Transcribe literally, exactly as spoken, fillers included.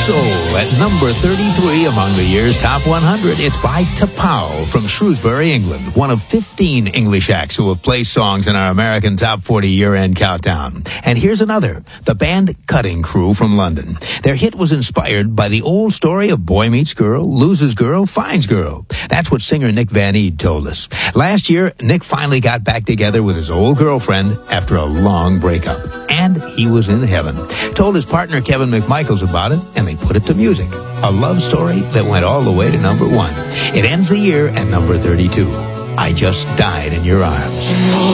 Soul at number thirty-three among the year's top one hundred. It's by T'Pau from Shrewsbury, England, one of fifteen English acts who have placed songs in our American Top forty year-end countdown. And here's another, the band Cutting Crew from London. Their hit was inspired by the old story of boy meets girl, loses girl, finds girl. That's what singer Nick Van Eed told us. Last year, Nick finally got back together with his old girlfriend after a long breakup. And he was in heaven. Told his partner Kevin McMichaels about it, and they put it to music. A love story that went all the way to number one. It ends the year at number thirty-two. I Just Died in Your Arms.